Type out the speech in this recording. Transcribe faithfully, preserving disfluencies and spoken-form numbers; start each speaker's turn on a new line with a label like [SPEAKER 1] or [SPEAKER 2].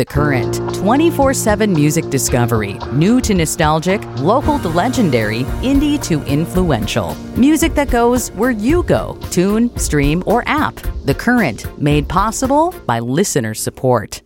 [SPEAKER 1] The Current, twenty-four seven music discovery. New to nostalgic, local to legendary, indie to influential. Music that goes where you go. Tune, stream, or app. The Current, made possible by listener support.